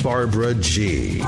Barbara G.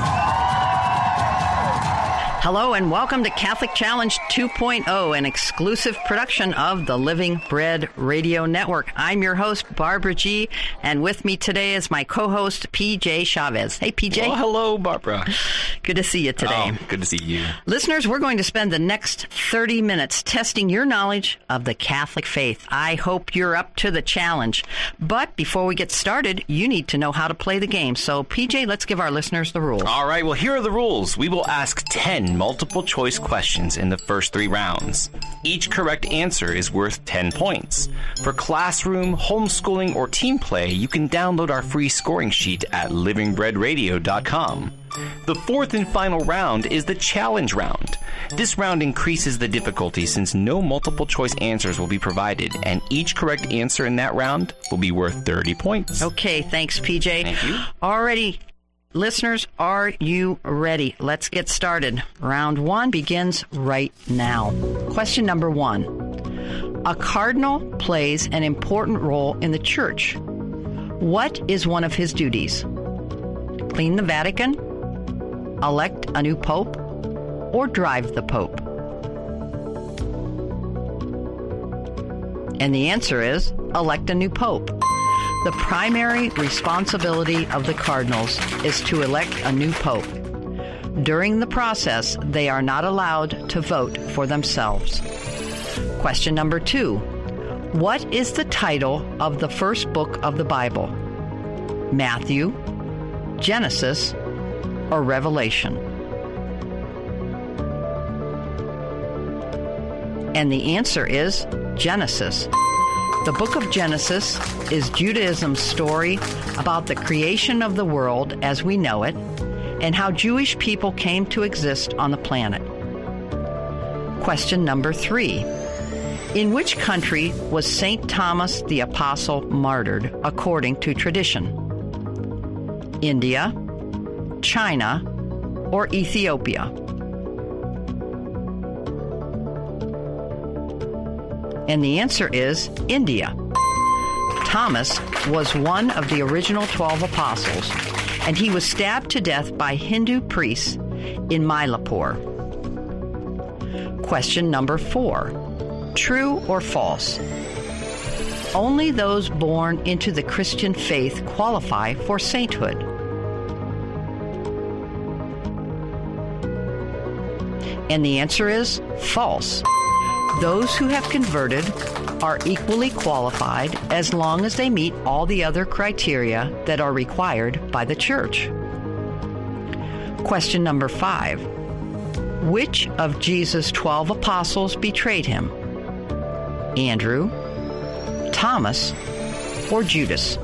Hello and welcome to Catholic Challenge 2.0, an exclusive production of the Living Bread Radio Network. I'm your host, Barbara G., and with me today is my co-host, PJ Chavez. Hey, PJ. Well, hello, Barbara. Good to see you today. Oh, good to see you. Listeners, we're going to spend the next 30 minutes testing your knowledge of the Catholic faith. I hope you're up to the challenge. But before we get started, you need to know how to play the game. So, PJ, let's give our listeners the rules. All right, well, here are the rules. We will ask 10 multiple choice questions in the first 3 rounds. Each correct answer is worth 10 points. For classroom, homeschooling, or team play, you can download our free scoring sheet at livingbreadradio.com. The fourth and final round is the challenge round. This round increases the difficulty since no multiple choice answers will be provided, and each correct answer in that round will be worth 30 points. Okay, thanks, PJ. Thank you. Alrighty. Listeners, are you ready? Let's get started. Round 1 begins right now. Question number 1. A cardinal plays an important role in the church. What is one of his duties? Clean the Vatican, elect a new pope, or drive the pope? And the answer is elect a new pope. The primary responsibility of the cardinals is to elect a new pope. During the process, they are not allowed to vote for themselves. Question number 2. What is the title of the first book of the Bible? Matthew, Genesis, or Revelation? And the answer is Genesis. The book of Genesis is Judaism's story about the creation of the world as we know it and how Jewish people came to exist on the planet. Question number 3. In which country was St. Thomas the Apostle martyred according to tradition? India, China, or Ethiopia? And the answer is India. Thomas was one of the original 12 apostles, and he was stabbed to death by Hindu priests in Mylapore. Question number 4. True or false? Only those born into the Christian faith qualify for sainthood. And the answer is false. Those who have converted are equally qualified as long as they meet all the other criteria that are required by the Church. Question number 5. Which of Jesus' 12 apostles betrayed him? Andrew, Thomas, or Judas?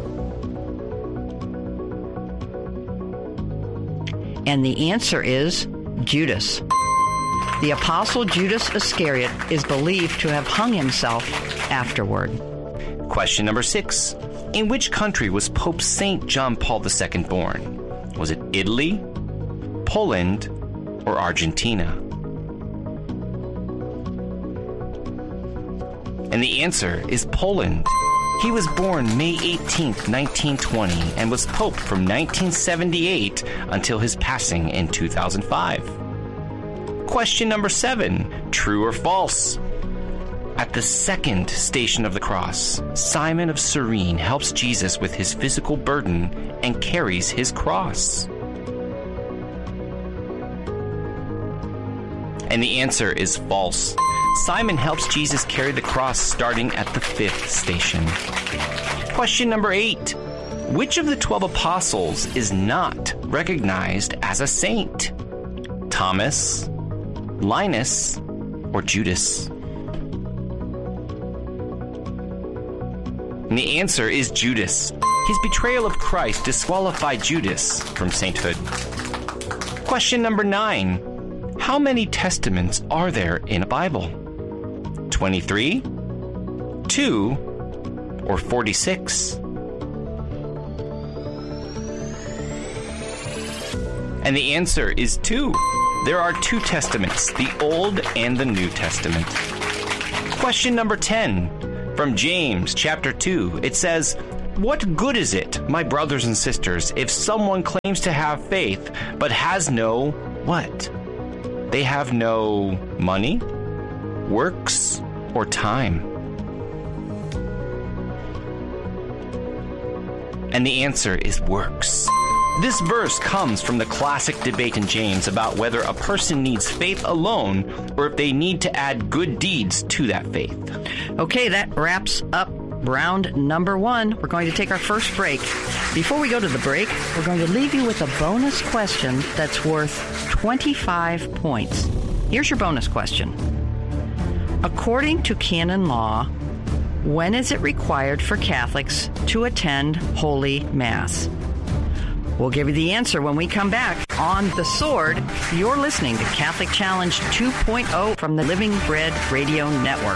And the answer is Judas. The apostle Judas Iscariot is believed to have hung himself afterward. Question number 6. In which country was Pope St. John Paul II born? Was it Italy, Poland, or Argentina? And the answer is Poland. He was born May 18th, 1920, and was Pope from 1978 until his passing in 2005. Question number 7. True or false? At the second station of the cross, Simon of Cyrene helps Jesus with his physical burden and carries his cross. And the answer is false. Simon helps Jesus carry the cross starting at the 5th station. Question number 8. Which of the 12 apostles is not recognized as a saint? Thomas, Linus, or Judas? And the answer is Judas. His betrayal of Christ disqualified Judas from sainthood. Question number 9. How many testaments are there in a Bible? 23, 2, or 46? And the answer is 2. There are 2 testaments, the Old and the New Testament. Question number 10. From James chapter 2, it says, What good is it, my brothers and sisters, if someone claims to have faith but has no what? They have no money, works, or time. And the answer is works. This verse comes from the classic debate in James about whether a person needs faith alone or if they need to add good deeds to that faith. Okay, that wraps up round number 1. We're going to take our first break. Before we go to the break, we're going to leave you with a bonus question that's worth 25 points. Here's your bonus question. According to canon law, when is it required for Catholics to attend Holy Mass? We'll give you the answer when we come back on The Sword. You're listening to Catholic Challenge 2.0 from the Living Bread Radio Network.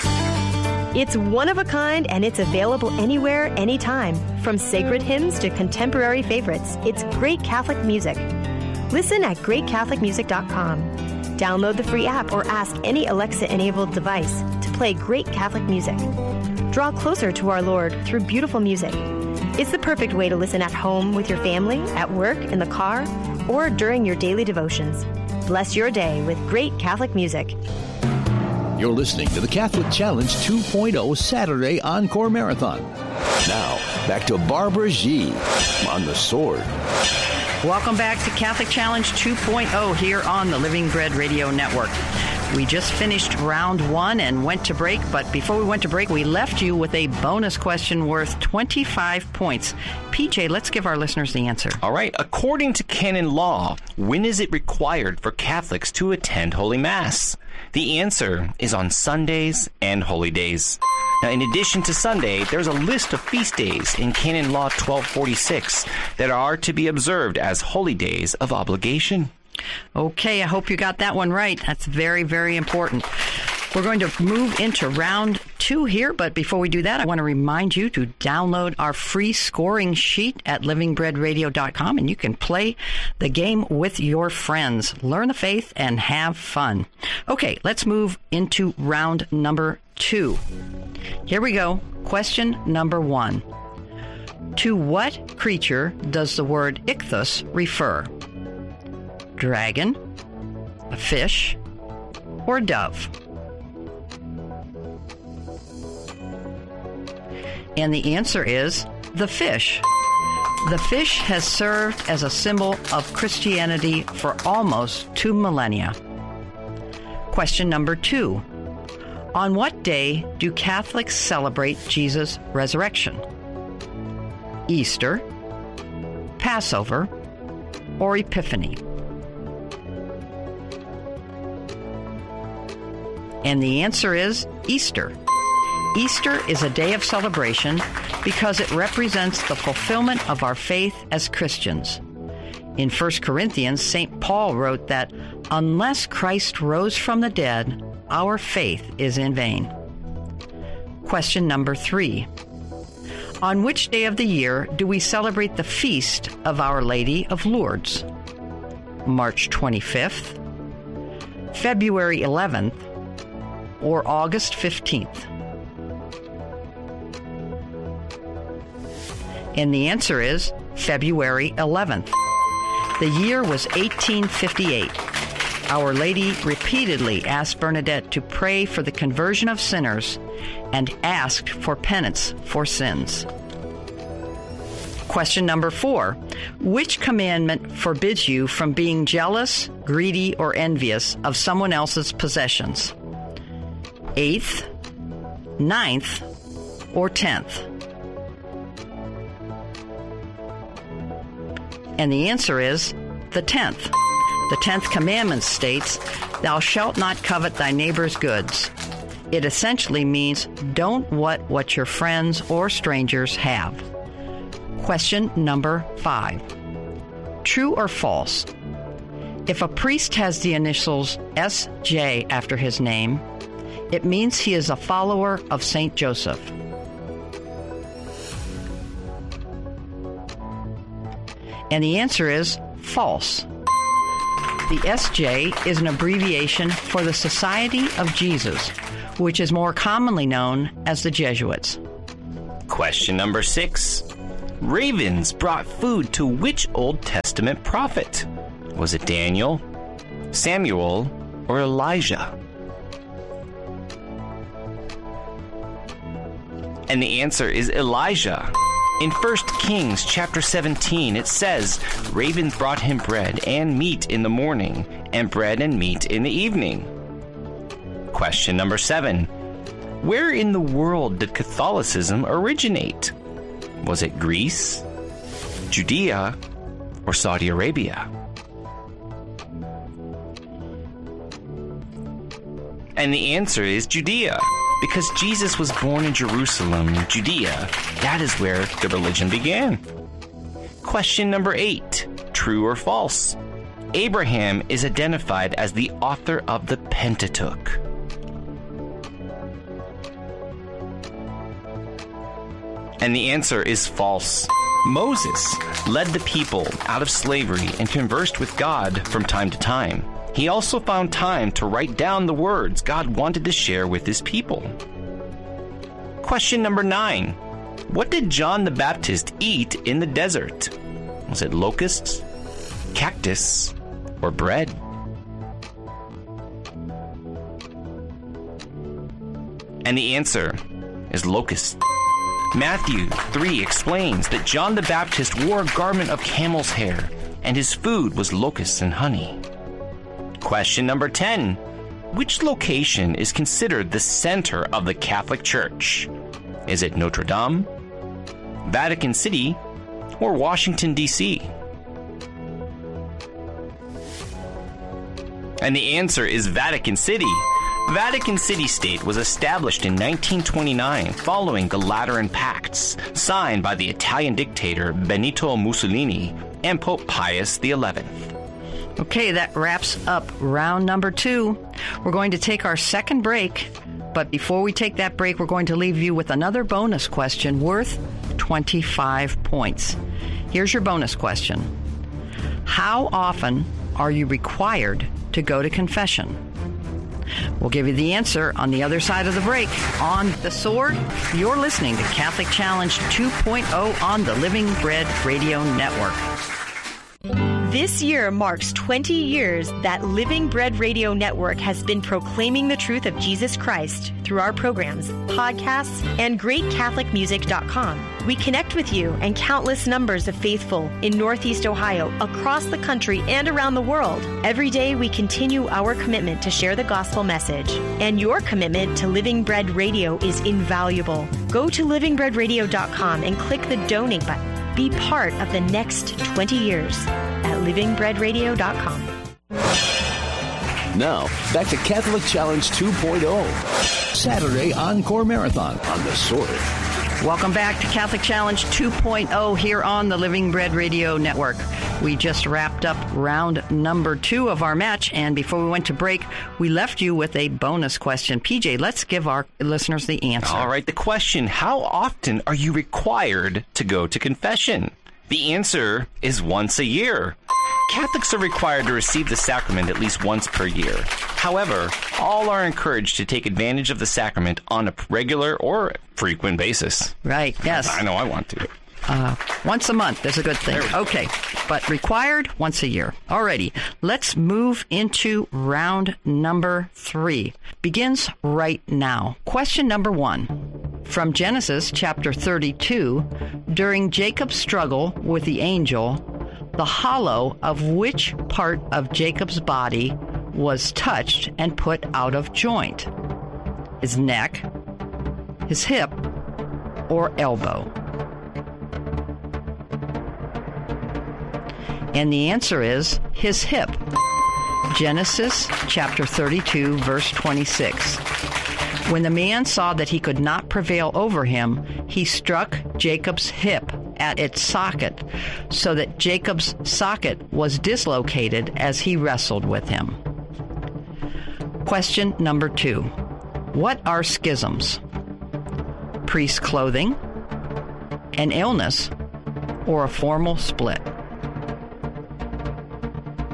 It's one of a kind, and it's available anywhere, anytime. From sacred hymns to contemporary favorites, it's great Catholic music. Listen at greatcatholicmusic.com. Download the free app or ask any Alexa-enabled device to play great Catholic music. Draw closer to our Lord through beautiful music. It's the perfect way to listen at home with your family, at work, in the car, or during your daily devotions. Bless your day with great Catholic music. You're listening to the Catholic Challenge 2.0 Saturday Encore Marathon. Now, back to Barbara G. on The Sword. Welcome back to Catholic Challenge 2.0 here on the Living Bread Radio Network. We just finished round 1 and went to break, but before we went to break, we left you with a bonus question worth 25 points. PJ, let's give our listeners the answer. All right. According to canon law, when is it required for Catholics to attend Holy Mass? The answer is on Sundays and holy days. Now, in addition to Sunday, there's a list of feast days in Canon Law 1246 that are to be observed as holy days of obligation. Okay, I hope you got that one right. That's very, very important. We're going to move into round 2 here, but before we do that, I want to remind you to download our free scoring sheet at livingbreadradio.com, and you can play the game with your friends. Learn the faith and have fun. Okay, let's move into round number 2. Here we go. Question number 1. To what creature does the word ichthus refer? Dragon, a fish, or dove? And the answer is the fish. The fish has served as a symbol of Christianity for almost 2 millennia. Question number 2. On what day do Catholics celebrate Jesus' resurrection? Easter, Passover, or Epiphany? And the answer is Easter. Easter is a day of celebration because it represents the fulfillment of our faith as Christians. In 1 Corinthians, St. Paul wrote that unless Christ rose from the dead, our faith is in vain. Question number 3. On which day of the year do we celebrate the feast of Our Lady of Lourdes? March 25th, February 11th, or August 15th? And the answer is February 11th. The year was 1858. Our Lady repeatedly asked Bernadette to pray for the conversion of sinners and asked for penance for sins. Question number 4. Which commandment forbids you from being jealous, greedy, or envious of someone else's possessions? 8th, 9th, or 10th? And the answer is the 10th. The 10th commandment states, "Thou shalt not covet thy neighbor's goods." It essentially means don't want what your friends or strangers have. Question number 5. True or false? If a priest has the initials S.J. after his name, it means he is a follower of St. Joseph. And the answer is false. The SJ is an abbreviation for the Society of Jesus, which is more commonly known as the Jesuits. Question number 6. Ravens brought food to which Old Testament prophet? Was it Daniel, Samuel, or Elijah? And the answer is Elijah. In 1 Kings chapter 17, it says, ravens brought him bread and meat in the morning, and bread and meat in the evening. Question number 7. Where in the world did Catholicism originate? Was it Greece, Judea, or Saudi Arabia? And the answer is Judea. Because Jesus was born in Jerusalem, Judea, that is where the religion began. Question number 8. True or false? Abraham is identified as the author of the Pentateuch. And the answer is false. Moses led the people out of slavery and conversed with God from time to time. He also found time to write down the words God wanted to share with his people. Question number 9. What did John the Baptist eat in the desert? Was it locusts, cactus, or bread? And the answer is locusts. Matthew 3 explains that John the Baptist wore a garment of camel's hair, and his food was locusts and honey. Question number 10. Which location is considered the center of the Catholic Church? Is it Notre Dame, Vatican City, or Washington, D.C.? And the answer is Vatican City. Vatican City State was established in 1929 following the Lateran Pacts, signed by the Italian dictator Benito Mussolini and Pope Pius XI. Okay, that wraps up round number 2. We're going to take our second break, but before we take that break, we're going to leave you with another bonus question worth 25 points. Here's your bonus question. How often are you required to go to confession? We'll give you the answer on the other side of the break. On The Sword, you're listening to Catholic Challenge 2.0 on the Living Bread Radio Network. This year marks 20 years that Living Bread Radio Network has been proclaiming the truth of Jesus Christ through our programs, podcasts, and GreatCatholicMusic.com. We connect with you and countless numbers of faithful in Northeast Ohio, across the country, and around the world. Every day we continue our commitment to share the gospel message, and your commitment to Living Bread Radio is invaluable. Go to LivingBreadRadio.com and click the donate button. Be part of the next 20 years at LivingBreadRadio.com. Now, back to Catholic Challenge 2.0. Saturday Encore Marathon on The Sword. Welcome back to Catholic Challenge 2.0 here on the Living Bread Radio Network. We just wrapped up round number 2 of our match, and before we went to break, we left you with a bonus question. PJ, let's give our listeners the answer. All right, the question, how often are you required to go to confession? The answer is once a year. Catholics are required to receive the sacrament at least once per year. However, all are encouraged to take advantage of the sacrament on a regular or frequent basis. Right, yes. I know I want to. Once a month is a good thing. Okay, but required once a year. Alrighty, let's move into round number 3. Begins right now. Question number 1. From Genesis chapter 32, during Jacob's struggle with the angel, the hollow of which part of Jacob's body was touched and put out of joint? His neck, his hip, or elbow? And the answer is his hip. Genesis chapter 32, verse 26. When the man saw that he could not prevail over him, he struck Jacob's hip at its socket, so that Jacob's socket was dislocated as he wrestled with him. Question number 2. What are schisms? Priest clothing, an illness, or a formal split?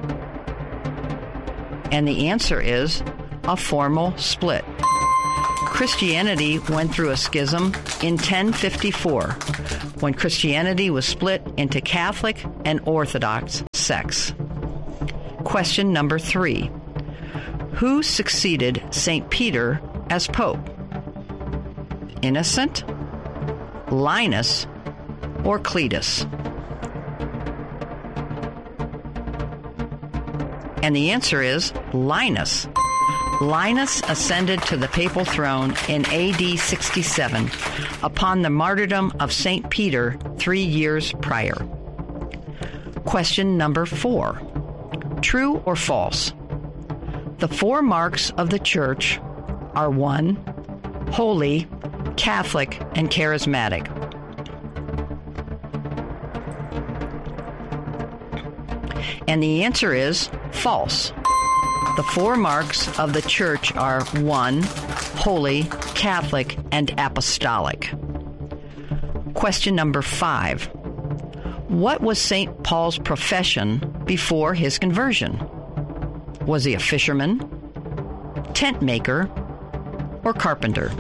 And the answer is a formal split. Christianity went through a schism in 1054, when Christianity was split into Catholic and Orthodox sects. Question number 3. Who succeeded St. Peter as Pope? Innocent, Linus, or Cletus? And the answer is Linus. Linus ascended to the papal throne in AD 67 upon the martyrdom of St. Peter 3 years prior. Question number 4. True or false? The 4 marks of the Church are 1. Holy, Catholic, and Charismatic. And the answer is false. The 4 marks of the Church are 1. Holy, Catholic, and Apostolic. Question number 5. What was St. Paul's profession before his conversion? Was he a fisherman, tent maker, or carpenter?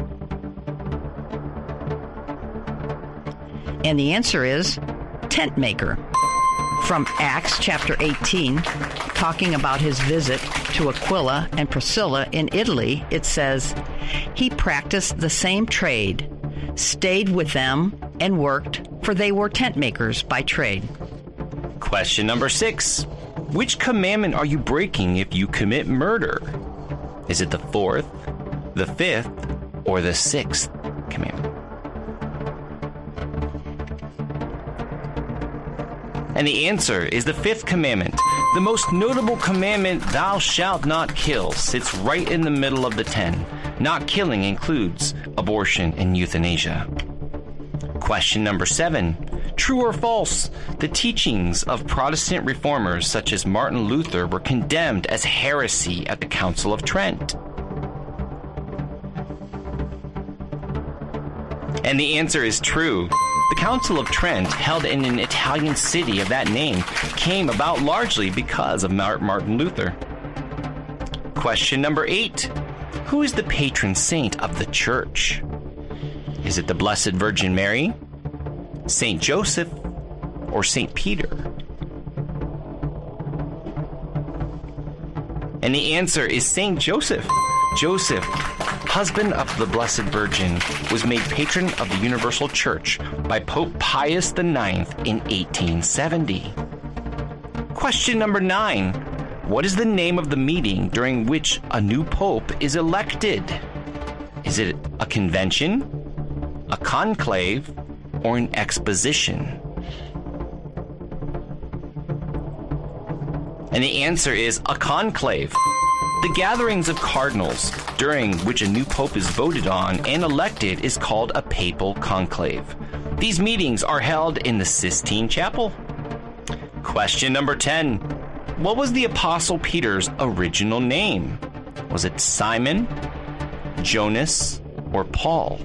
And the answer is tent maker. From Acts chapter 18, talking about his visit to Aquila and Priscilla in Italy, it says, he practiced the same trade, stayed with them, and worked, for they were tent makers by trade. Question number 6. Which commandment are you breaking if you commit murder? Is it the 4th, the 5th, or the 6th commandment? And the answer is the 5th commandment. The most notable commandment, thou shalt not kill, sits right in the middle of the 10. Not killing includes abortion and euthanasia. Question number 7. True or false? The teachings of Protestant reformers such as Martin Luther were condemned as heresy at the Council of Trent. And the answer is true. The Council of Trent, held in an Italian city of that name, came about largely because of Martin Luther. Question number 8. Who is the patron saint of the Church? Is it the Blessed Virgin Mary, St. Joseph, or St. Peter? And the answer is St. Joseph. Joseph, husband of the Blessed Virgin, was made patron of the Universal Church by Pope Pius IX in 1870. Question number 9. What is the name of the meeting during which a new pope is elected? Is it a convention, a conclave, or an exposition? And the answer is a conclave. The gatherings of cardinals during which a new pope is voted on and elected is called a papal conclave. These meetings are held in the Sistine Chapel. Question number 10. What was the Apostle Peter's original name? Was it Simon, Jonas, or Paul?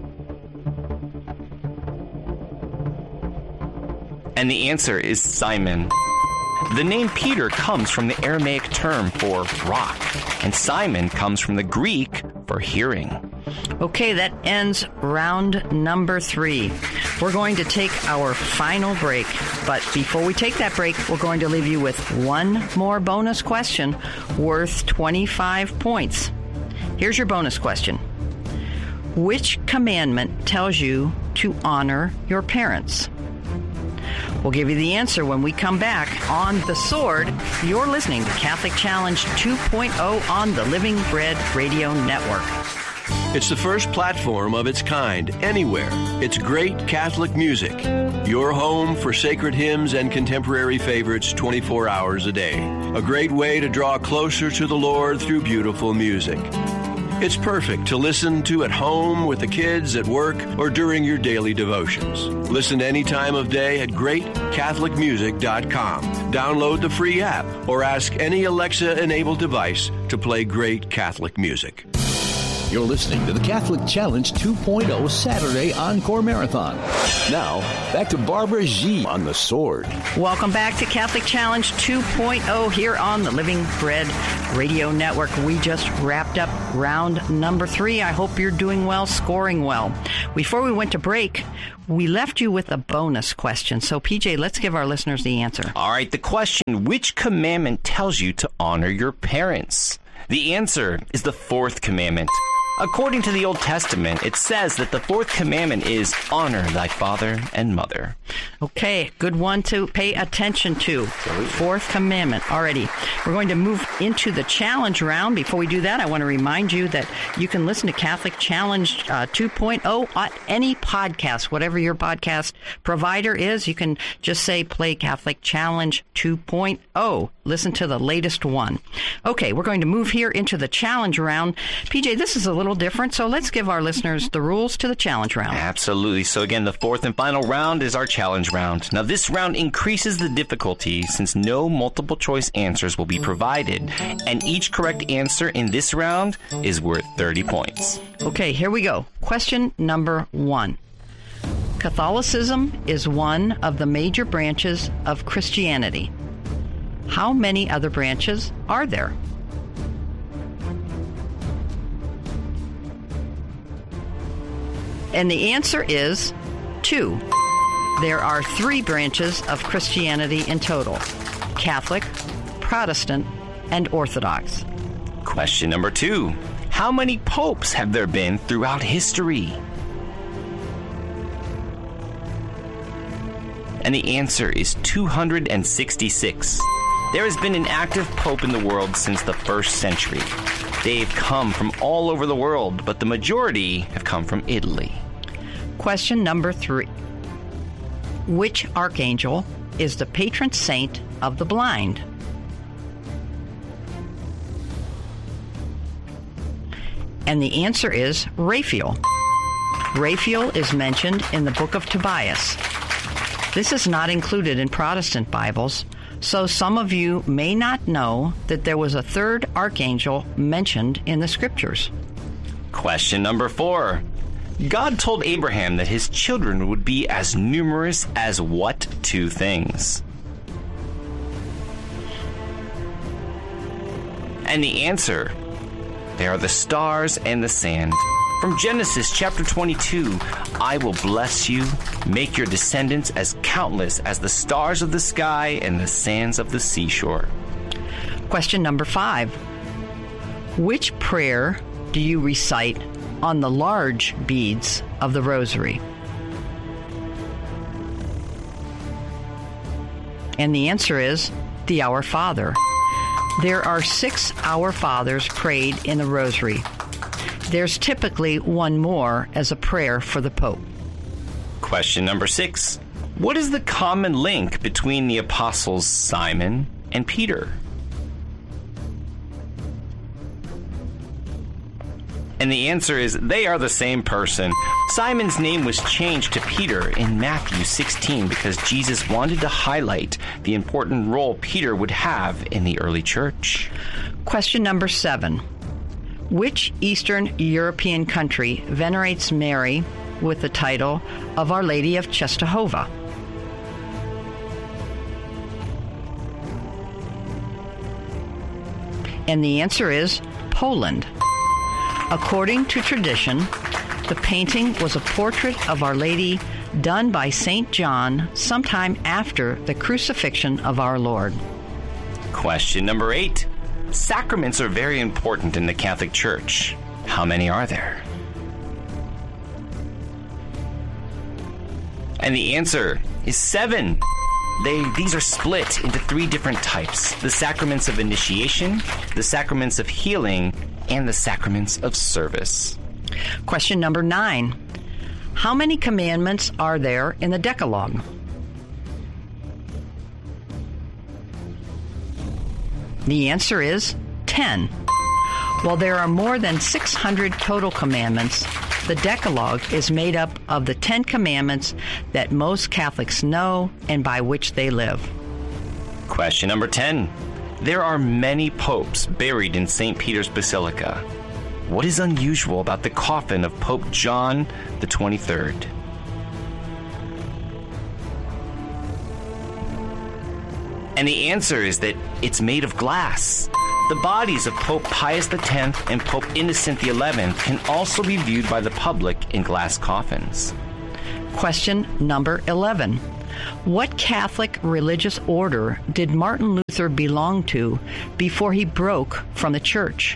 And the answer is Simon. The name Peter comes from the Aramaic term for rock, and Simon comes from the Greek for hearing. Okay, that ends round number 3. We're going to take our final break, but before we take that break, we're going to leave you with one more bonus question worth 25 points. Here's your bonus question. Which commandment tells you to honor your parents? We'll give you the answer when we come back on The Sword. You're listening to Catholic Challenge 2.0 on the Living Bread Radio Network. It's the first platform of its kind anywhere. It's great Catholic music. Your home for sacred hymns and contemporary favorites 24 hours a day. A great way to draw closer to the Lord through beautiful music. It's perfect to listen to at home, with the kids, at work, or during your daily devotions. Listen any time of day at GreatCatholicMusic.com. Download the free app or ask any Alexa-enabled device to play great Catholic music. You're listening to the Catholic Challenge 2.0 Saturday Encore Marathon. Now, back to Barbara G. on the Sword. Welcome back to Catholic Challenge 2.0 here on the Living Bread Radio Network. We just wrapped up round number 3. I hope you're doing well, scoring well. Before we went to break, we left you with a bonus question. So, PJ, let's give our listeners the answer. All right, the question, which commandment tells you to honor your parents? The answer is the 4th commandment. According to the Old Testament, it says that the 4th commandment is honor thy father and mother. Okay, good one to pay attention to. 4th commandment already. We're going to move into the challenge round. Before we do that, I want to remind you that you can listen to Catholic Challenge 2.0 on any podcast, whatever your podcast provider is. You can just say play Catholic Challenge 2.0. Listen to the latest one. Okay, we're going to move here into the challenge round. PJ, this is a little different, so let's give our listeners the rules to the challenge round. Absolutely. So again, the 4th and final round is our challenge round. Now, this round increases the difficulty since no multiple choice answers will be provided, and each correct answer in this round is worth 30 points. Okay, here we go. Question number 1. Catholicism is one of the major branches of Christianity. How many other branches are there? And the answer is 2. There are 3 branches of Christianity in total: Catholic, Protestant, and Orthodox. Question number 2. How many popes have there been throughout history? And the answer is 266. There has been an active pope in the world since the 1st century. They've come from all over the world, but the majority have come from Italy. Question number 3. Which archangel is the patron saint of the blind? And the answer is Raphael. Raphael is mentioned in the book of Tobias. This is not included in Protestant Bibles, so some of you may not know that there was a 3rd archangel mentioned in the scriptures. Question number 4. God told Abraham that his children would be as numerous as what 2 things? And the answer, they are the stars and the sand. From Genesis chapter 22, I will bless you, make your descendants as countless as the stars of the sky and the sands of the seashore. Question number 5. Which prayer do you recite on the large beads of the rosary? And the answer is the Our Father. There are 6 Our Fathers prayed in the rosary. There's typically one more as a prayer for the Pope. Question number 6. What is the common link between the apostles Simon and Peter? And the answer is they are the same person. Simon's name was changed to Peter in Matthew 16 because Jesus wanted to highlight the important role Peter would have in the early church. Question number 7. Which Eastern European country venerates Mary with the title of Our Lady of Czestochowa? And the answer is Poland. According to tradition, the painting was a portrait of Our Lady done by St. John sometime after the crucifixion of our Lord. Question number 8. Sacraments are very important in the Catholic Church. How many are there? And the answer is 7. These are split into 3 different types: the sacraments of initiation, the sacraments of healing, and the sacraments of service. Question number 9. How many commandments are there in the Decalogue? The answer is 10. While there are more than 600 total commandments, the Decalogue is made up of the 10 commandments that most Catholics know and by which they live. Question number 10. There are many popes buried in St. Peter's Basilica. What is unusual about the coffin of Pope John the 23rd? And the answer is that it's made of glass. The bodies of Pope Pius X and Pope Innocent XI can also be viewed by the public in glass coffins. Question number 11. What Catholic religious order did Martin Luther belong to before he broke from the church?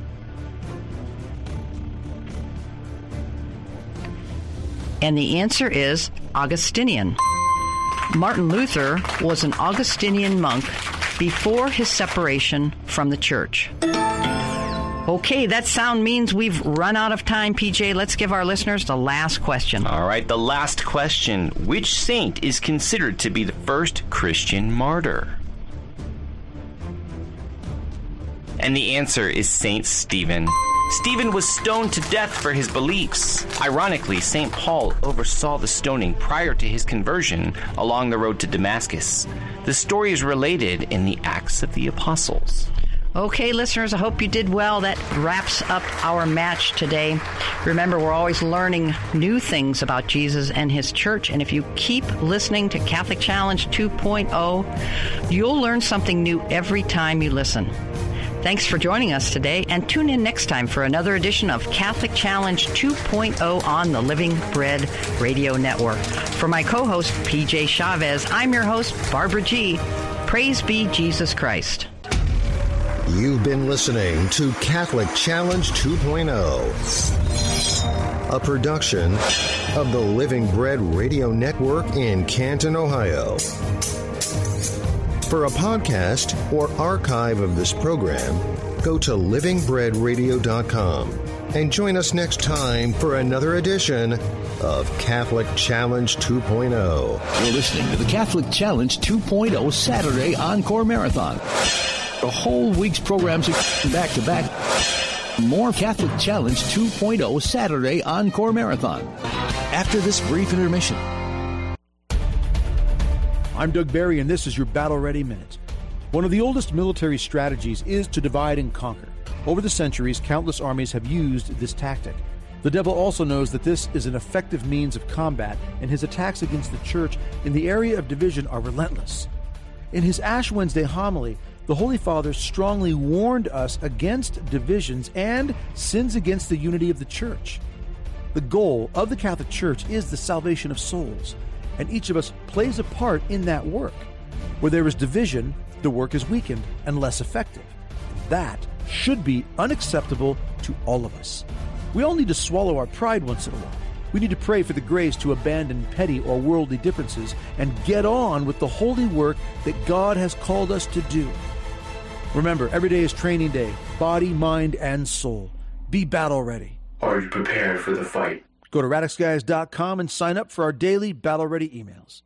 And the answer is Augustinian. Martin Luther was an Augustinian monk before his separation from the church. Okay, that sound means we've run out of time, PJ. Let's give our listeners the last question. All right, the last question. Which saint is considered to be the first Christian martyr? And the answer is Saint Stephen. Stephen was stoned to death for his beliefs. Ironically, St. Paul oversaw the stoning prior to his conversion along the road to Damascus. The story is related in the Acts of the Apostles. Okay, listeners, I hope you did well. That wraps up our match today. Remember, we're always learning new things about Jesus and his church, and if you keep listening to Catholic Challenge 2.0, you'll learn something new every time you listen. Thanks for joining us today, and tune in next time for another edition of Catholic Challenge 2.0 on the Living Bread Radio Network. For my co-host, PJ Chavez, I'm your host, Barbara G. Praise be Jesus Christ. You've been listening to Catholic Challenge 2.0, a production of the Living Bread Radio Network in Canton, Ohio. For a podcast or archive of this program, go to livingbreadradio.com and join us next time for another edition of Catholic Challenge 2.0. You're listening to the Catholic Challenge 2.0 Saturday Encore Marathon. The whole week's programs are back to back. More Catholic Challenge 2.0 Saturday Encore Marathon after this brief intermission. I'm Doug Barry, and this is your Battle Ready Minute. One of the oldest military strategies is to divide and conquer. Over the centuries, countless armies have used this tactic. The devil also knows that this is an effective means of combat, and his attacks against the church in the area of division are relentless. In his Ash Wednesday homily, the Holy Father strongly warned us against divisions and sins against the unity of the church. The goal of the Catholic Church is the salvation of souls, and each of us plays a part in that work. Where there is division, the work is weakened and less effective. That should be unacceptable to all of us. We all need to swallow our pride once in a while. We need to pray for the grace to abandon petty or worldly differences and get on with the holy work that God has called us to do. Remember, every day is training day, body, mind, and soul. Be battle ready. Are you prepared for the fight? Go to RadixGuys.com and sign up for our daily Battle Ready emails.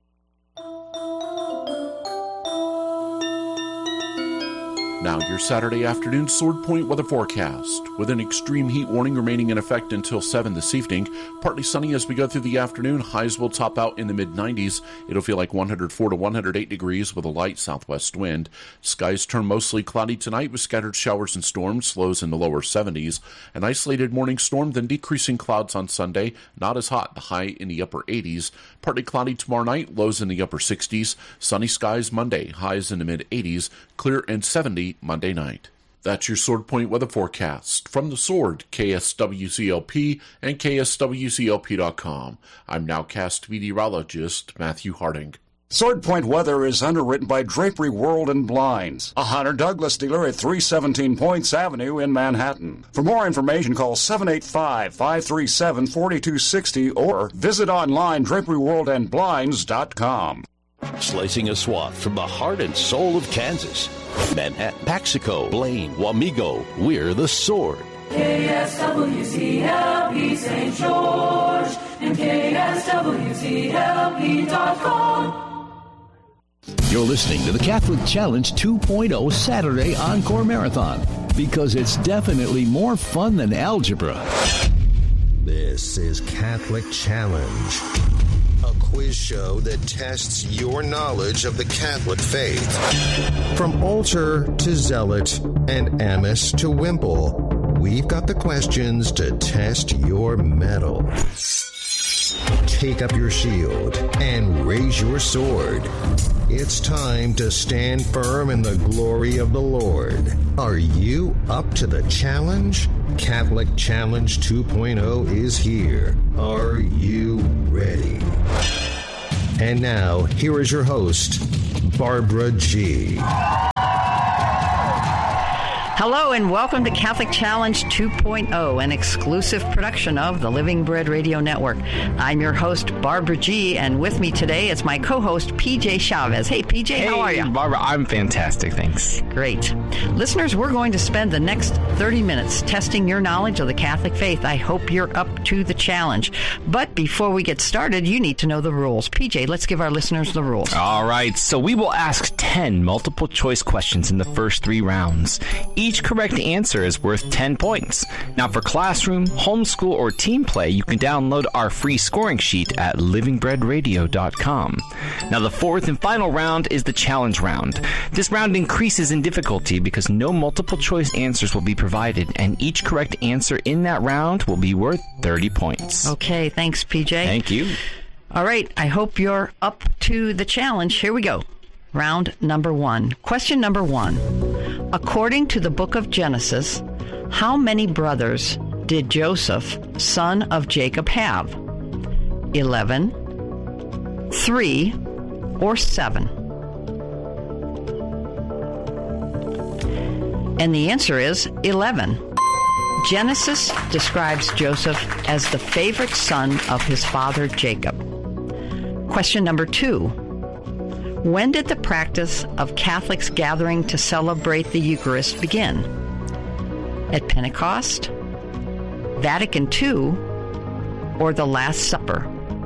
Now your Saturday afternoon Sword Point weather forecast. With an extreme heat warning remaining in effect until 7 this evening. Partly sunny as we go through the afternoon. Highs will top out in the mid-90s. It'll feel like 104 to 108 degrees with a light southwest wind. Skies turn mostly cloudy tonight with scattered showers and storms. Lows in the lower 70s. An isolated morning storm, then decreasing clouds on Sunday. Not as hot. The high in the upper 80s. Partly cloudy tomorrow night. Lows in the upper 60s. Sunny skies Monday. Highs in the mid-80s. Clear and 70 Monday night. That's your Sword Point weather forecast. From the Sword, KSWCLP and KSWCLP.com. I'm nowcast meteorologist Matthew Harding. Sword Point weather is underwritten by Drapery World and Blinds, a Hunter Douglas dealer at 317 Points Avenue in Manhattan. For more information, call 785-537-4260 or visit online draperyworldandblinds.com. Slicing a swath from the heart and soul of Kansas. Manhattan, Paxico, Blaine, Wamego, we're the Sword. KSWCLP St. George and KSWCLP.com. You're listening to the Catholic Challenge 2.0 Saturday Encore Marathon because it's definitely more fun than algebra. This is Catholic Challenge, a quiz show that tests your knowledge of the Catholic faith. From altar to zealot and amice to wimple, We've got the questions to test your mettle. Take up your shield and raise your sword. It's time to stand firm in the glory of the Lord. Are you up to the challenge? Catholic Challenge 2.0 is here. Are you ready? And now, here is your host, Barbara G. Hello and welcome to Catholic Challenge 2.0, an exclusive production of the Living Bread Radio Network. I'm your host, Barbara G., and with me today is my co-host, PJ Chavez. Hey, PJ, how are you? Barbara, I'm fantastic, thanks. Great. Listeners, we're going to spend the next 30 minutes testing your knowledge of the Catholic faith. I hope you're up to the challenge. But before we get started, you need to know the rules. PJ, let's give our listeners the rules. All right, so we will ask 10 multiple-choice questions in the first 3 rounds. Each correct answer is worth 10 points. Now, for classroom, homeschool, or team play, you can download our free scoring sheet at livingbreadradio.com. Now, the fourth and final round is the challenge round. This round increases in difficulty because no multiple-choice answers will be provided, and each correct answer in that round will be worth 30 points. Okay, thanks, PJ. Thank you. All right, I hope you're up to the challenge. Here we go. Round number 1. Question number 1. According to the book of Genesis, how many brothers did Joseph, son of Jacob, have? 11, 3, or 7? And the answer is 11. Genesis describes Joseph as the favorite son of his father Jacob. Question number 2. When did the practice of Catholics gathering to celebrate the Eucharist begin? At Pentecost, Vatican II, or the Last Supper?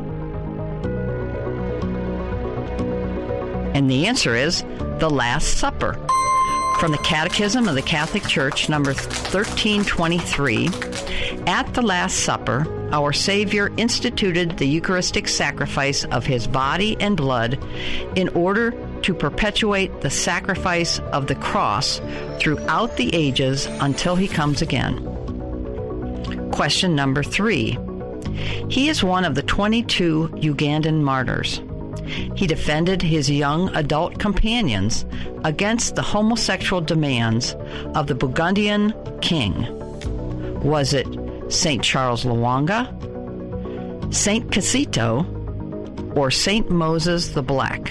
And the answer is the Last Supper. From the Catechism of the Catholic Church, number 1323, at the Last Supper, our Savior instituted the Eucharistic sacrifice of his body and blood in order to perpetuate the sacrifice of the cross throughout the ages until he comes again. Question number 3. He is one of the 22 Ugandan martyrs. He defended his young adult companions against the homosexual demands of the Burgundian king. Was it St. Charles Lwanga, St. Kizito, or St. Moses the Black?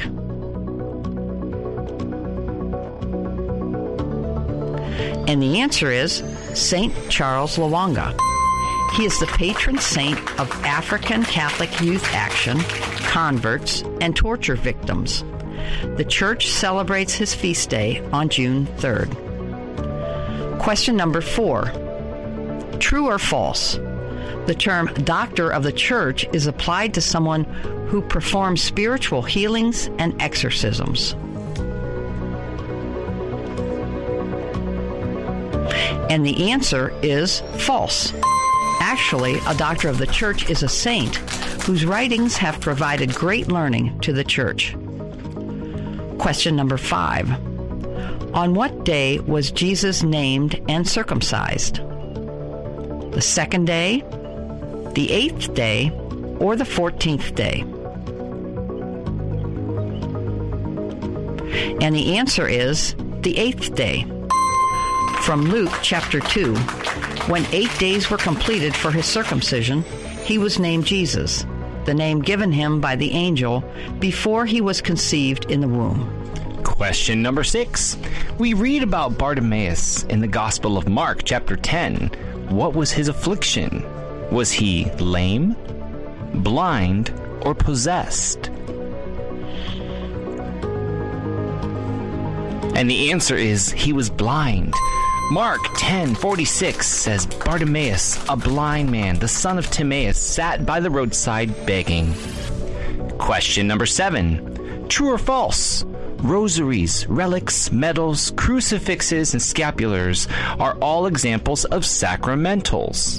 And the answer is St. Charles Lwanga. He is the patron saint of African Catholic Youth Action, converts, and torture victims. The Church celebrates his feast day on June 3rd. Question number 4. True or false? The term doctor of the Church is applied to someone who performs spiritual healings and exorcisms. And the answer is false. Actually, a doctor of the Church is a saint whose writings have provided great learning to the Church. Question number 5. On what day was Jesus named and circumcised? The 2nd day, the 8th day, or the 14th day? And the answer is the 8th day. From Luke chapter 2, when 8 days were completed for his circumcision, he was named Jesus, the name given him by the angel before he was conceived in the womb. Question number 6. We read about Bartimaeus in the Gospel of Mark, chapter 10. What was his affliction? Was he lame, blind, or possessed? And the answer is he was blind. Mark 10:46 says, Bartimaeus, a blind man, the son of Timaeus, sat by the roadside begging. Question number 7. True or false? Rosaries, relics, medals, crucifixes, and scapulars are all examples of sacramentals.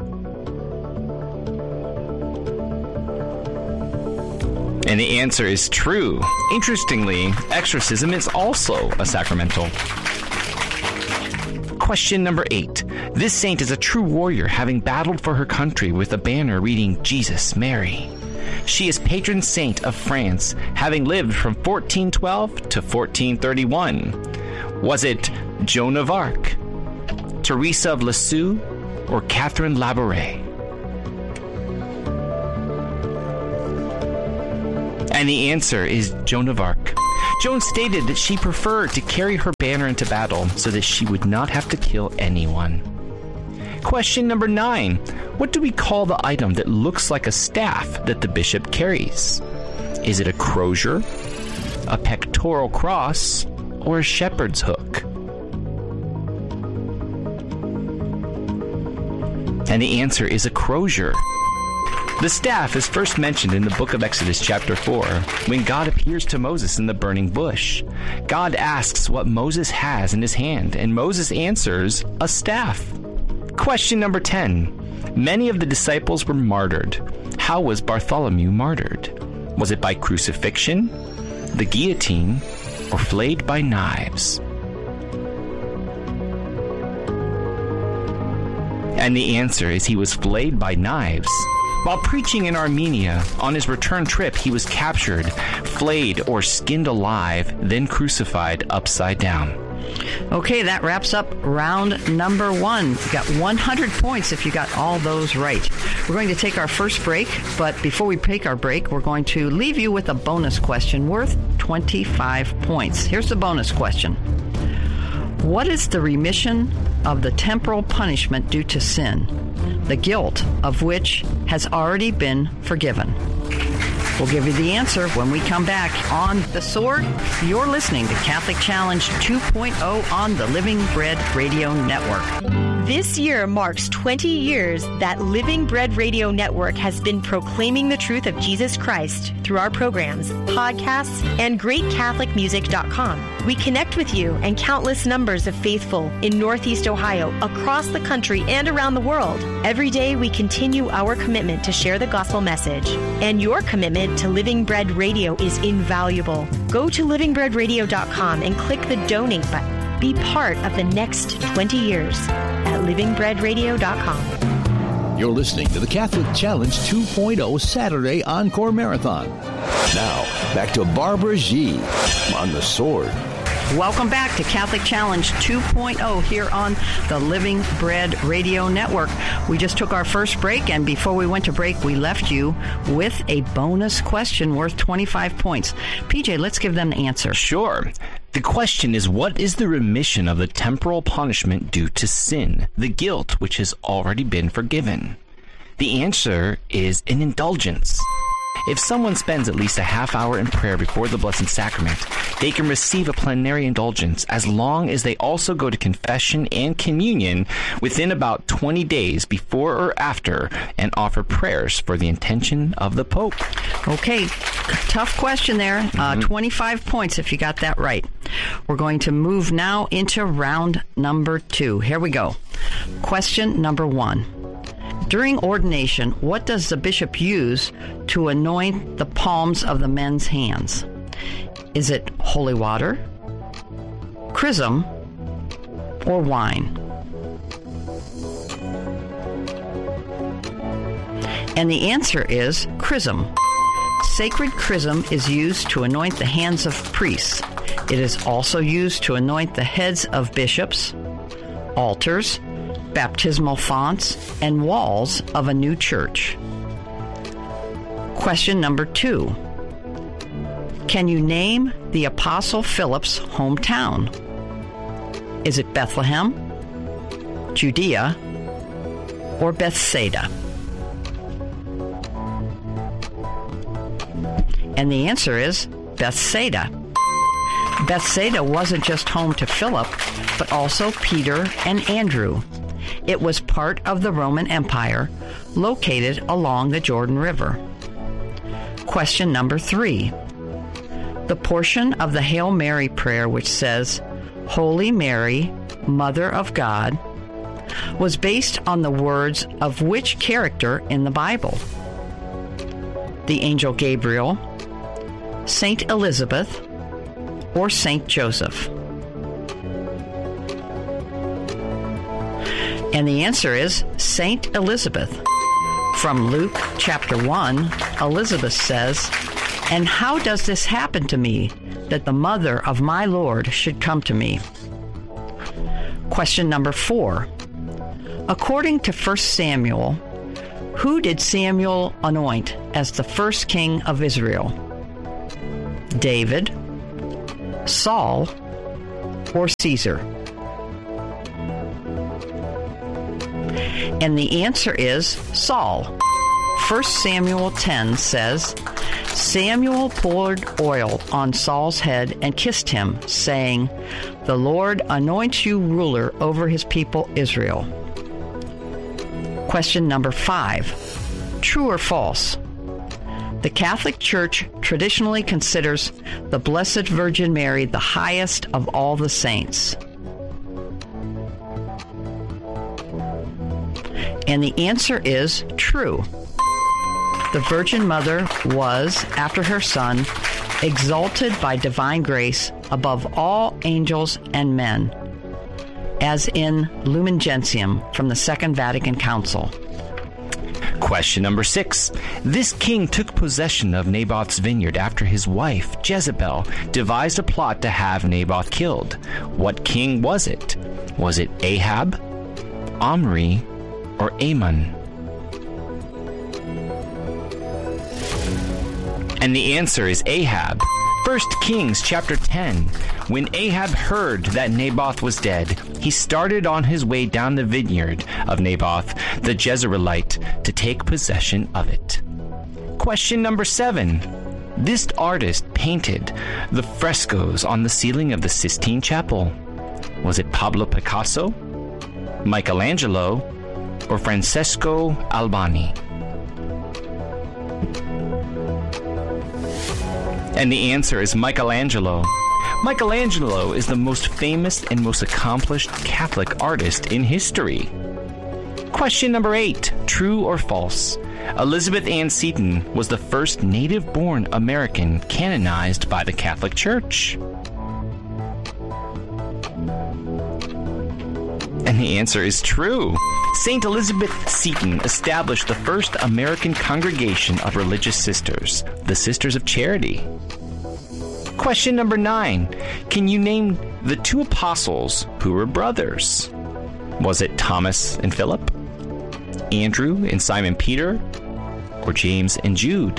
And the answer is true. Interestingly, exorcism is also a sacramental. Question number 8. This saint is a true warrior, having battled for her country with a banner reading Jesus, Mary. She is patron saint of France, having lived from 1412 to 1431. Was it Joan of Arc, Teresa of Lisieux, or Catherine Labouré? And the answer is Joan of Arc. Joan stated that she preferred to carry her banner into battle so that she would not have to kill anyone. Question number 9. What do we call the item that looks like a staff that the bishop carries? Is it a crozier, a pectoral cross, or a shepherd's hook? And the answer is a crozier. The staff is first mentioned in the book of Exodus chapter 4, when God appears to Moses in the burning bush. God asks what Moses has in his hand, and Moses answers, a staff. Question number 10. Many of the disciples were martyred. How was Bartholomew martyred? Was it by crucifixion, the guillotine, or flayed by knives? And the answer is he was flayed by knives. While preaching in Armenia, on his return trip, he was captured, flayed, or skinned alive, then crucified upside down. Okay, that wraps up round number 1. You got 100 points if you got all those right. We're going to take our first break, but before we take our break, we're going to leave you with a bonus question worth 25 points. Here's the bonus question. What is the remission of the temporal punishment due to sin, the guilt of which has already been forgiven? We'll give you the answer when we come back on The Sword. You're listening to Catholic Challenge 2.0 on the Living Bread Radio Network. This year marks 20 years that Living Bread Radio Network has been proclaiming the truth of Jesus Christ through our programs, podcasts, and GreatCatholicMusic.com. We connect with you and countless numbers of faithful in Northeast Ohio, across the country, and around the world. Every day we continue our commitment to share the gospel message, and your commitment to Living Bread Radio is invaluable. Go to LivingBreadRadio.com and click the donate button. Be part of the next 20 years at LivingBreadRadio.com. You're listening to the Catholic Challenge 2.0 Saturday Encore Marathon. Now, back to Barbara G. on The Sword. Welcome back to Catholic Challenge 2.0 here on the Living Bread Radio Network. We just took our first break, and before we went to break, we left you with a bonus question worth 25 points. PJ, let's give them the answer. Sure. The question is, what is the remission of the temporal punishment due to sin, the guilt which has already been forgiven? The answer is an indulgence. If someone spends at least a half hour in prayer before the Blessed Sacrament, they can receive a plenary indulgence as long as they also go to confession and communion within about 20 days before or after and offer prayers for the intention of the Pope. Okay, tough question there. 25 points if you got that right. We're going to move now into round number 2. Here we go. Question number 1. During ordination, what does the bishop use to anoint the palms of the men's hands? Is it holy water, chrism, or wine? And the answer is chrism. Sacred chrism is used to anoint the hands of priests. It is also used to anoint the heads of bishops, altars, baptismal fonts, and walls of a new church. Question number 2. Can you name the Apostle Philip's hometown? Is it Bethlehem, Judea, or Bethsaida? And the answer is Bethsaida. Bethsaida wasn't just home to Philip, but also Peter and Andrew. It was part of the Roman Empire, located along the Jordan River. Question number 3. The portion of the Hail Mary prayer which says, Holy Mary, Mother of God, was based on the words of which character in the Bible? The angel Gabriel, Saint Elizabeth, or Saint Joseph? And the answer is Saint Elizabeth. From Luke chapter 1, Elizabeth says, "And how does this happen to me, that the mother of my Lord should come to me?" Question number 4. According to 1 Samuel, who did Samuel anoint as the first king of Israel? David, Saul, or Caesar? And the answer is Saul. 1 Samuel 10 says, Samuel poured oil on Saul's head and kissed him, saying, "The Lord anoints you ruler over his people Israel." Question number 5. True or false? The Catholic Church traditionally considers the Blessed Virgin Mary the highest of all the saints. And the answer is true. The Virgin Mother was, after her Son, exalted by divine grace above all angels and men, as in Lumen Gentium from the Second Vatican Council. Question number 6. This king took possession of Naboth's vineyard after his wife, Jezebel, devised a plot to have Naboth killed. What king was it? Was it Ahab, Omri, or Amon? And the answer is Ahab. 1 Kings chapter 10. When Ahab heard that Naboth was dead, he started on his way down the vineyard of Naboth, the Jezreelite, to take possession of it. Question number 7. This artist painted the frescoes on the ceiling of the Sistine Chapel. Was it Pablo Picasso, Michelangelo, or Francesco Albani? And the answer is Michelangelo. Michelangelo is the most famous and most accomplished Catholic artist in history. Question number 8. True or false? Elizabeth Ann Seton was the first native-born American canonized by the Catholic Church. And the answer is true. St. Elizabeth Seton established the first American congregation of religious sisters, the Sisters of Charity. Question number 9. Can you name the 2 apostles who were brothers? Was it Thomas and Philip, Andrew and Simon Peter, or James and Jude?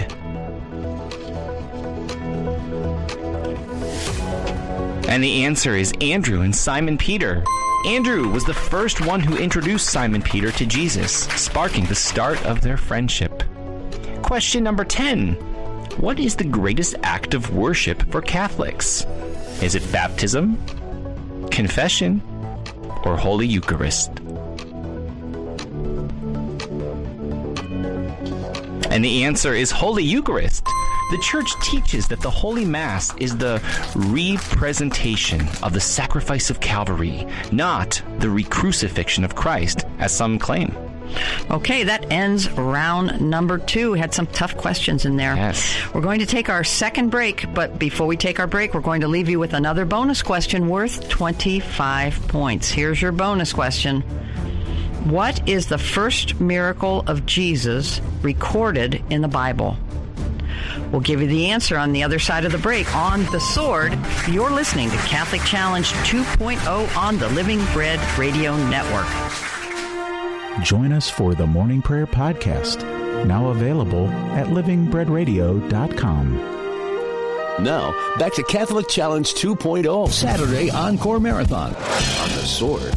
And the answer is Andrew and Simon Peter. Andrew was the first one who introduced Simon Peter to Jesus, sparking the start of their friendship. Question number 10. What is the greatest act of worship for Catholics? Is it baptism, confession, or Holy Eucharist? And the answer is Holy Eucharist. The Church teaches that the Holy Mass is the representation of the sacrifice of Calvary, not the recrucifixion of Christ, as some claim. Okay, that ends round number 2. We had some tough questions in there. Yes. We're going to take our second break, but before we take our break, we're going to leave you with another bonus question worth 25 points. Here's your bonus question. What is the first miracle of Jesus recorded in the Bible? We'll give you the answer on the other side of the break. On The Sword, you're listening to Catholic Challenge 2.0 on the Living Bread Radio Network. Join us for the Morning Prayer Podcast, now available at livingbreadradio.com. Now, back to Catholic Challenge 2.0 Saturday Encore Marathon on The Sword.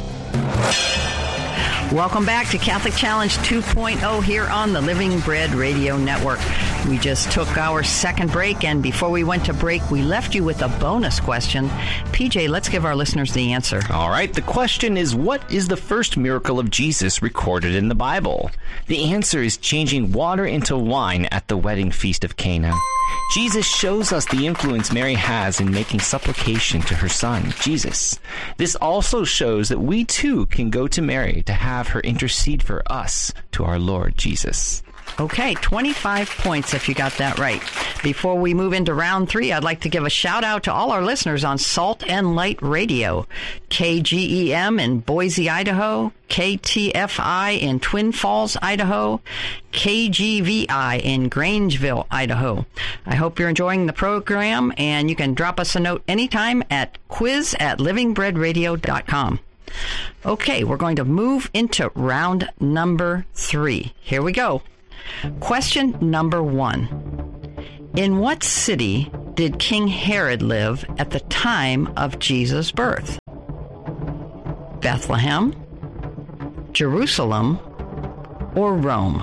Welcome back to Catholic Challenge 2.0 here on the Living Bread Radio Network. We just took our second break, and before we went to break, we left you with a bonus question. PJ, let's give our listeners the answer. All right, the question is, what is the first miracle of Jesus recorded in the Bible? The answer is changing water into wine at the wedding feast of Cana. Jesus shows us the influence Mary has in making supplication to her son, Jesus. This also shows that we too can go to Mary to have her intercede for us to our Lord Jesus. Okay, 25 points if you got that right. Before we move into round 3, I'd like to give a shout out to all our listeners on Salt and Light Radio, KGEM in Boise, Idaho, KTFI in Twin Falls, Idaho, KGVI in Grangeville, Idaho. I hope you're enjoying the program, and you can drop us a note anytime at quiz@livingbreadradio.com. Okay, we're going to move into round number 3. Here we go. Question number 1. In what city did King Herod live at the time of Jesus' birth? Bethlehem, Jerusalem, or Rome?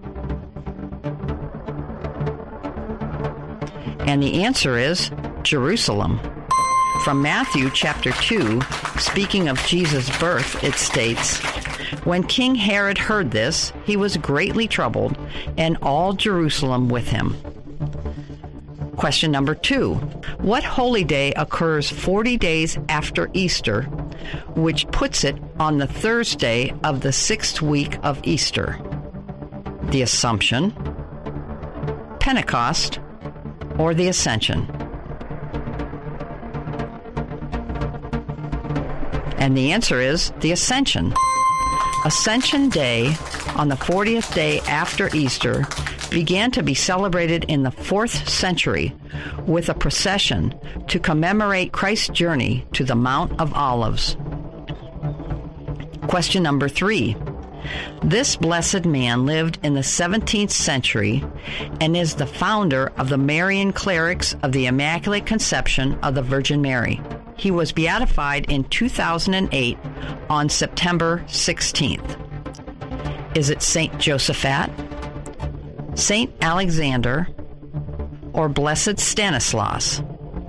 And the answer is Jerusalem. From Matthew chapter 2, speaking of Jesus' birth, it states, "When King Herod heard this, he was greatly troubled, and all Jerusalem with him." Question number 2. What holy day occurs 40 days after Easter, which puts it on the Thursday of the 6th week of Easter? The Assumption, Pentecost, or the Ascension? And the answer is the Ascension. Ascension Day, on the 40th day after Easter, began to be celebrated in the 4th century with a procession to commemorate Christ's journey to the Mount of Olives. Question number 3. This blessed man lived in the 17th century and is the founder of the Marian Clerics of the Immaculate Conception of the Virgin Mary. He was beatified in 2008 on September 16th. Is it Saint Josaphat, Saint Alexander, or Blessed Stanislaus?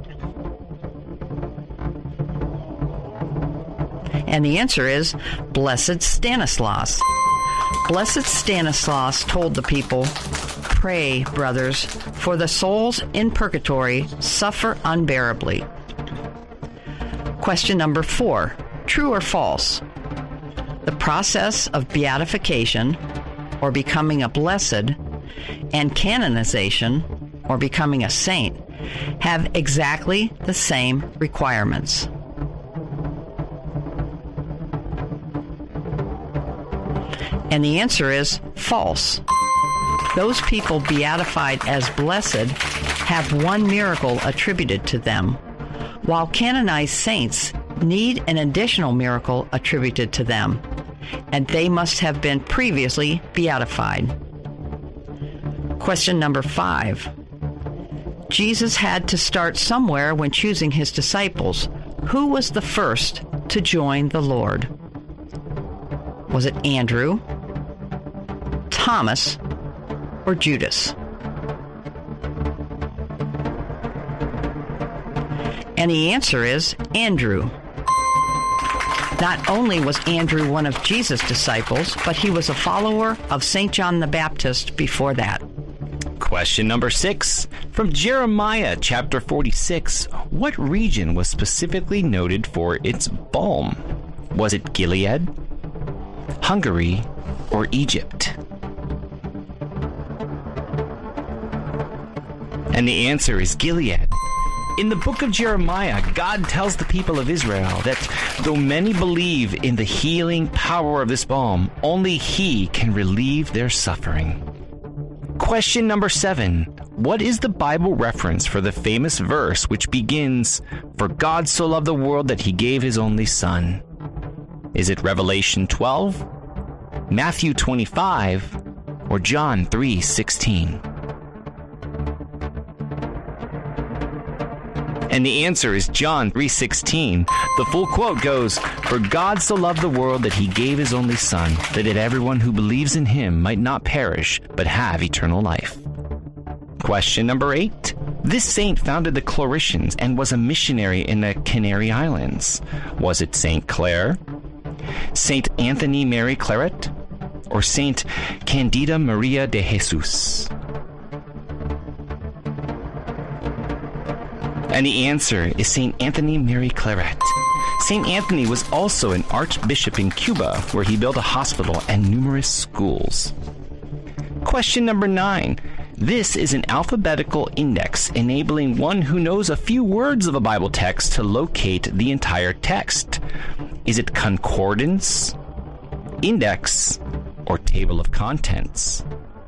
And the answer is Blessed Stanislaus. Blessed Stanislaus told the people, "Pray, brothers, for the souls in purgatory suffer unbearably." Question number 4. True or false? The process of beatification, or becoming a blessed, and canonization, or becoming a saint, have exactly the same requirements. And the answer is false. Those people beatified as blessed have one miracle attributed to them, while canonized saints need an additional miracle attributed to them, and they must have been previously beatified. Question number 5. Jesus had to start somewhere when choosing his disciples. Who was the first to join the Lord? Was it Andrew, Thomas, or Judas? And the answer is Andrew. Not only was Andrew one of Jesus' disciples, but he was a follower of St. John the Baptist before that. Question number 6. From Jeremiah chapter 46, what region was specifically noted for its balm? Was it Gilead, Hungary, or Egypt? And the answer is Gilead. In the book of Jeremiah, God tells the people of Israel that though many believe in the healing power of this balm, only He can relieve their suffering. Question number 7. What is the Bible reference for the famous verse which begins, "For God so loved the world that He gave His only Son"? Is it Revelation 12, Matthew 25, or John 3:16? And the answer is John 3:16. The full quote goes, "For God so loved the world that He gave His only Son, that everyone who believes in Him might not perish, but have eternal life." Question number 8. This saint founded the Claretians and was a missionary in the Canary Islands. Was it Saint Clare, Saint Anthony Mary Claret, or Saint Candida Maria de Jesus? And the answer is St. Anthony Mary Claret. St. Anthony was also an archbishop in Cuba, where he built a hospital and numerous schools. Question number 9. This is an alphabetical index enabling one who knows a few words of a Bible text to locate the entire text. Is it concordance, index, or table of contents?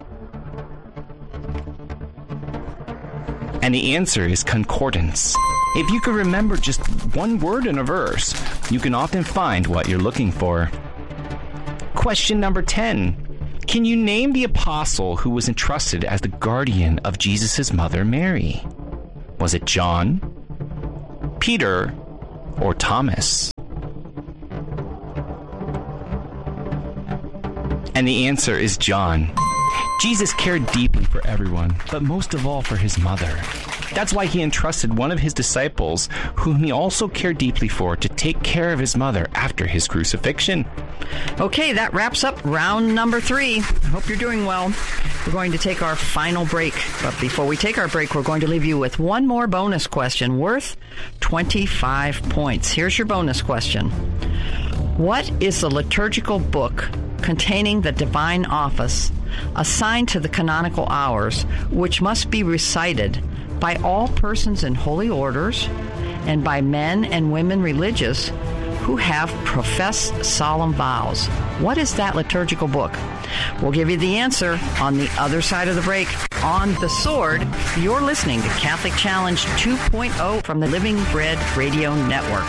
And the answer is concordance. If you could remember just one word in a verse, you can often find what you're looking for. Question number 10. Can you name the apostle who was entrusted as the guardian of Jesus' mother Mary? Was it John, Peter, or Thomas? And the answer is John. Jesus cared deeply for everyone, but most of all for his mother. That's why he entrusted one of his disciples, whom he also cared deeply for, to take care of his mother after his crucifixion. Okay, that wraps up round number 3. I hope you're doing well. We're going to take our final break. But before we take our break, we're going to leave you with one more bonus question worth 25 points. Here's your bonus question. What is the liturgical book containing the divine office assigned to the canonical hours, which must be recited by all persons in holy orders and by men and women religious who have professed solemn vows? What is that liturgical book? We'll give you the answer on the other side of the break. On The Sword, you're listening to Catholic Challenge 2.0 from the Living Bread Radio Network.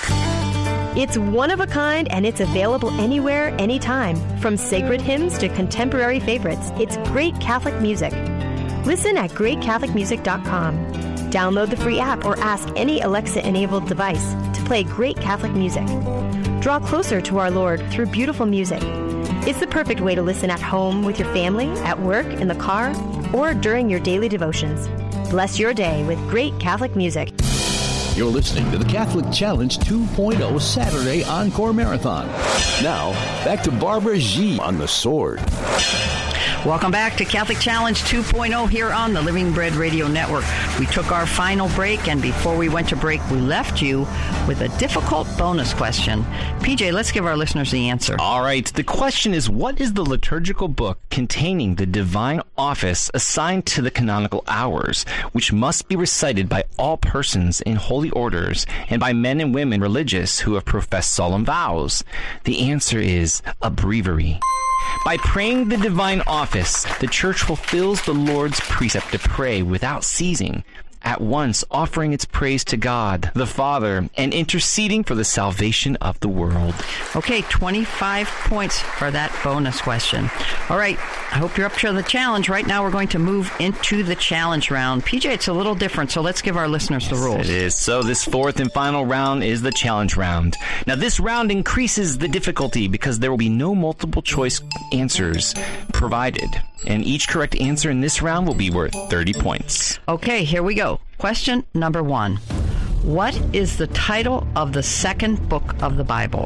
It's one of a kind, and it's available anywhere, anytime. From sacred hymns to contemporary favorites, it's great Catholic music. Listen at greatcatholicmusic.com. Download the free app or ask any Alexa-enabled device to play great Catholic music. Draw closer to our Lord through beautiful music. It's the perfect way to listen at home with your family, at work, in the car, or during your daily devotions. Bless your day with great Catholic music. You're listening to the Catholic Challenge 2.0 Saturday Encore Marathon. Now, back to Barbara G. on The Sword. Welcome back to Catholic Challenge 2.0 here on the Living Bread Radio Network. We took our final break, and before we went to break, we left you with a difficult bonus question. PJ, let's give our listeners the answer. All right. The question is, what is the liturgical book containing the divine office assigned to the canonical hours, which must be recited by all persons in holy orders and by men and women religious who have professed solemn vows? The answer is a breviary. By praying the divine office, the Church fulfills the Lord's precept to pray without ceasing, at once offering its praise to God, the Father, and interceding for the salvation of the world. Okay, 25 points for that bonus question. All right, I hope you're up to the challenge. Right now, we're going to move into the challenge round. PJ, it's a little different, so let's give our listeners the rules. It is. So this fourth and final round is the challenge round. Now, this round increases the difficulty because there will be no multiple choice answers provided. And each correct answer in this round will be worth 30 points. Okay, here we go. Question number 1. What is the title of the second book of the Bible?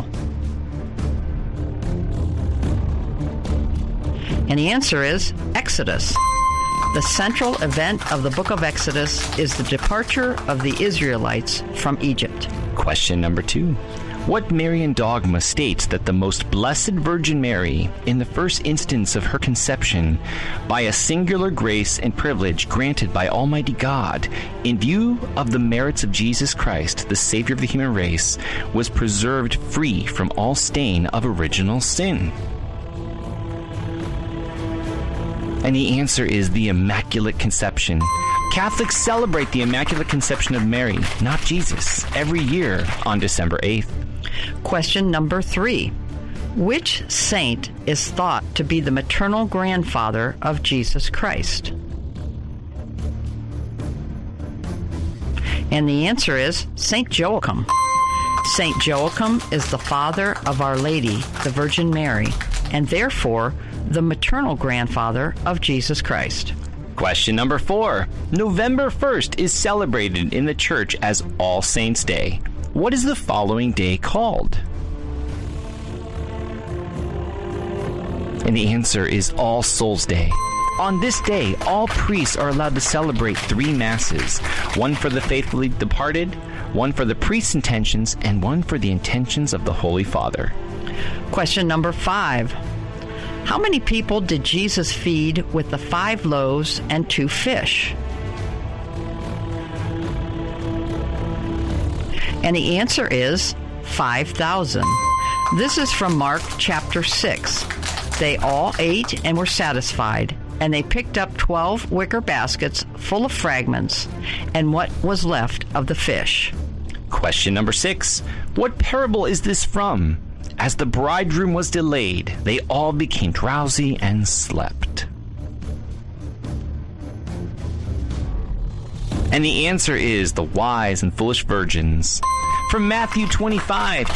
And the answer is Exodus. The central event of the book of Exodus is the departure of the Israelites from Egypt. Question number 2. What Marian dogma states that the most blessed Virgin Mary, in the first instance of her conception, by a singular grace and privilege granted by Almighty God, in view of the merits of Jesus Christ, the Savior of the human race, was preserved free from all stain of original sin? And the answer is the Immaculate Conception. Catholics celebrate the Immaculate Conception of Mary, not Jesus, every year on December 8th. Question number 3. Which saint is thought to be the maternal grandfather of Jesus Christ? And the answer is Saint Joachim. Saint Joachim is the father of Our Lady, the Virgin Mary, and therefore the maternal grandfather of Jesus Christ. Question number 4. November 1st is celebrated in the Church as All Saints' Day. What is the following day called? And the answer is All Souls' Day. On this day, all priests are allowed to celebrate 3 masses, one for the faithfully departed, one for the priest's intentions, and one for the intentions of the Holy Father. Question number 5. How many people did Jesus feed with the 5 loaves and 2 fish? And the answer is 5,000. This is from Mark chapter 6. They all ate and were satisfied, and they picked up 12 wicker baskets full of fragments and what was left of the fish. Question number 6. What parable is this from? As the bridegroom was delayed, they all became drowsy and slept. And the answer is the wise and foolish virgins. From Matthew 25,